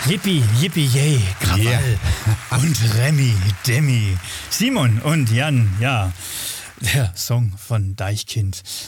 Yippie, yippie, yay, Krawall und Remi, Demi, Simon und Jan, ja. Der Song von Deichkind